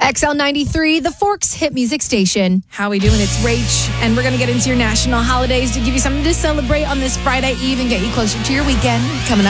XL93, the Forks hit music station. How we doing? It's Rach, and we're going to get into your national holidays to give you something to celebrate on this Friday Eve and get you closer to your weekend. Coming up.